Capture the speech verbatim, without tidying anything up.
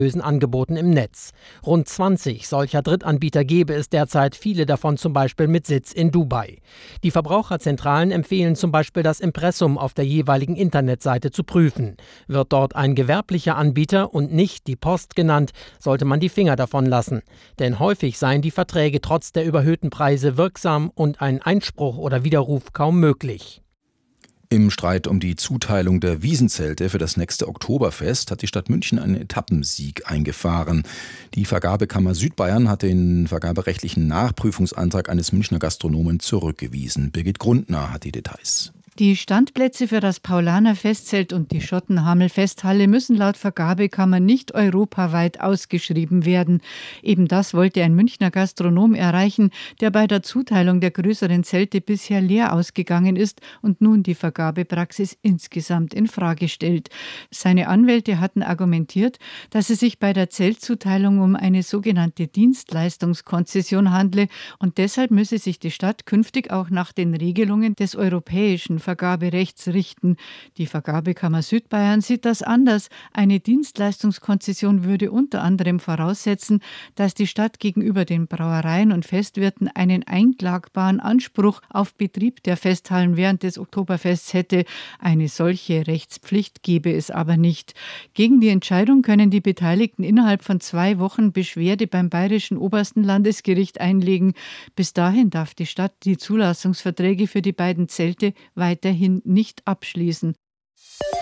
Angeboten im Netz. Rund zwanzig solcher Drittanbieter gäbe es derzeit, viele davon zum Beispiel mit Sitz in Dubai. Die Verbraucherzentralen empfehlen zum Beispiel, das Impressum auf der jeweiligen Internetseite zu prüfen. Wird dort ein gewerblicher Anbieter und nicht die Post genannt, sollte man die Finger davon lassen. Denn häufig seien die Verträge trotz der überhöhten Preise wirksam und ein Einspruch oder Widerruf kaum möglich. Im Streit um die Zuteilung der Wiesenzelte für das nächste Oktoberfest hat die Stadt München einen Etappensieg eingefahren. Die Vergabekammer Südbayern hat den vergaberechtlichen Nachprüfungsantrag eines Münchner Gastronomen zurückgewiesen. Birgit Grundner hat die Details. Die Standplätze für das Paulaner Festzelt und die Schottenhamel Festhalle müssen laut Vergabekammer nicht europaweit ausgeschrieben werden. Eben das wollte ein Münchner Gastronom erreichen, der bei der Zuteilung der größeren Zelte bisher leer ausgegangen ist und nun die Vergabepraxis insgesamt in Frage stellt. Seine Anwälte hatten argumentiert, dass es sich bei der Zeltzuteilung um eine sogenannte Dienstleistungskonzession handle und deshalb müsse sich die Stadt künftig auch nach den Regelungen des europäischen Vergaberechts richten. Die Vergabekammer Südbayern sieht das anders. Eine Dienstleistungskonzession würde unter anderem voraussetzen, dass die Stadt gegenüber den Brauereien und Festwirten einen einklagbaren Anspruch auf Betrieb der Festhallen während des Oktoberfests hätte. Eine solche Rechtspflicht gebe es aber nicht. Gegen die Entscheidung können die Beteiligten innerhalb von zwei Wochen Beschwerde beim Bayerischen Obersten Landesgericht einlegen. Bis dahin darf die Stadt die Zulassungsverträge für die beiden Zelte weiterhin nicht abschließen.